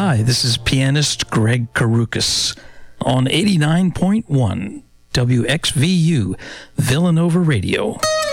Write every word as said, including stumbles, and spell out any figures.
Hi, this is pianist Greg Karukas on eighty-nine point one W X V U Villanova Radio.